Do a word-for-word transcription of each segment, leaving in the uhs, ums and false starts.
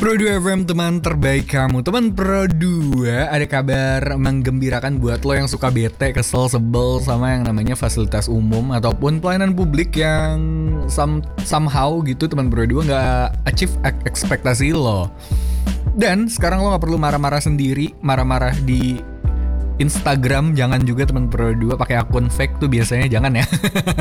Pro dua F M, teman terbaik kamu. Teman Pro dua, ada kabar menggembirakan buat lo yang suka bete, kesel, sebel sama yang namanya fasilitas umum ataupun pelayanan publik yang some, somehow gitu teman Pro dua gak achieve ekspektasi lo. Dan sekarang lo gak perlu marah-marah sendiri, marah-marah di Instagram. Jangan juga teman Pro dua pakai akun fake tuh biasanya, jangan ya.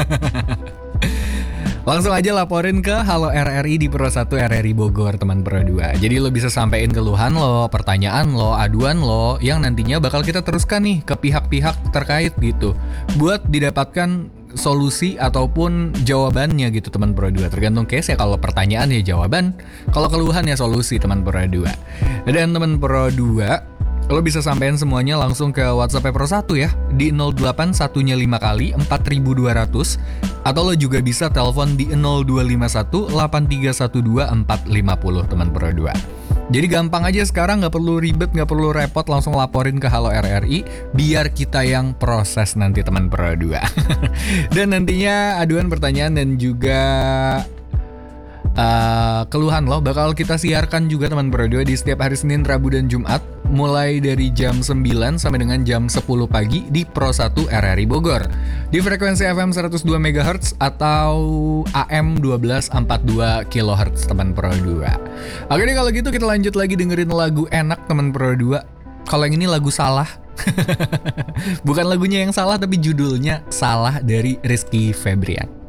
Langsung aja laporin ke Halo R R I di Pro satu R R I Bogor, teman Pro dua. Jadi lo bisa sampein keluhan lo, pertanyaan lo, aduan lo yang nantinya bakal kita teruskan nih ke pihak-pihak terkait gitu, buat didapatkan solusi ataupun jawabannya gitu teman Pro dua. Tergantung case ya, kalau pertanyaan ya jawaban, kalau keluhan ya solusi teman Pro dua. Dan teman Pro dua, lo bisa sampein semuanya langsung ke WhatsApp Pro satu ya, di nol delapan satunya lima kali empat ribu dua ratus, atau lo juga bisa telepon di nol dua lima satu delapan tiga satu dua empat lima nol teman Pro dua. Jadi gampang aja sekarang, gak perlu ribet, gak perlu repot, langsung laporin ke Halo R R I, biar kita yang proses nanti teman Pro dua. Dan nantinya aduan, pertanyaan, dan juga uh, keluhan lo bakal kita siarkan juga teman Pro dua di setiap hari Senin, Rabu, dan Jumat, mulai dari jam sembilan sampai dengan jam sepuluh pagi di Pro satu R R I Bogor, di frekuensi F M seratus dua megahertz atau A M satu dua empat dua kilohertz teman Pro dua. Oke deh, kalau gitu kita lanjut lagi dengerin lagu enak teman Pro dua. Kalau yang ini lagu Salah. Bukan lagunya yang salah, tapi judulnya Salah dari Rizky Febrian.